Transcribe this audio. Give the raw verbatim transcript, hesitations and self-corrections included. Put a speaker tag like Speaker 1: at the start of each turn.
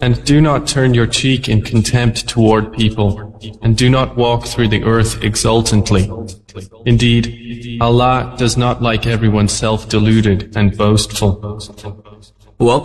Speaker 1: And do not turn your cheek in contempt toward people, and do not walk through the earth exultantly. Indeed, Allah does not like everyone self-deluded and boastful.
Speaker 2: وقل